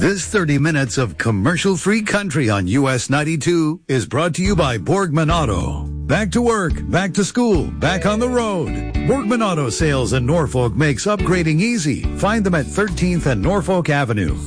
This 30 minutes of commercial-free country on US 92 is brought to you by Borgman Auto. Back to work, back to school, back on the road. Borgman Auto Sales in Norfolk makes upgrading easy. Find them at 13th and Norfolk Avenue.